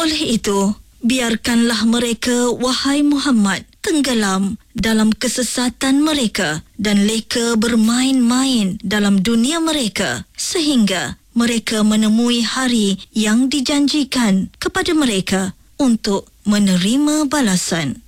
Oleh itu, biarkanlah mereka, wahai Muhammad, tenggelam dalam kesesatan mereka dan leka bermain-main dalam dunia mereka sehingga mereka menemui hari yang dijanjikan kepada mereka untuk menerima balasan.